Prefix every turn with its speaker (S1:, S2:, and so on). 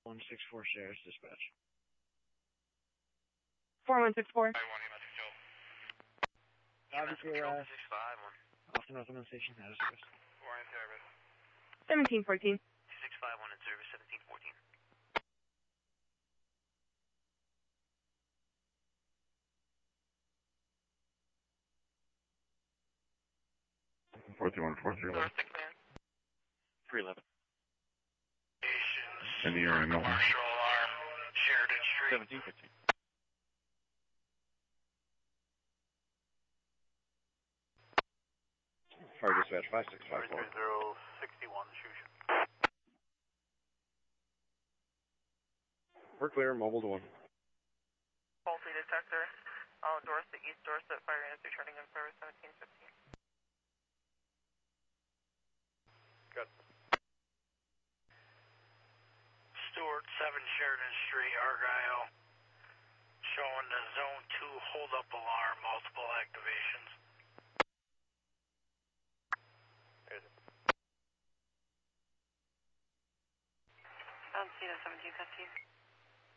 S1: 164 shares dispatch.
S2: 4164.
S1: Obviously, off the North Limit Station, out of service.
S2: 1714.
S3: 2651 in service, 1714.
S4: 431,
S1: 311.
S4: In the area, no.
S3: Commercial alarm, Sheridan Street.
S1: 1715.
S4: Fire dispatch 5654.
S3: 3061, Shusha.
S4: We're clear, mobile to 1.
S5: Faulty detector, Dorset, East Dorset, fire units returning in service 1715.
S3: Good. Stewart, 7 Sheridan Street, Argyle. Showing the zone 2 hold up alarm, multiple activations.
S5: Cena 1715.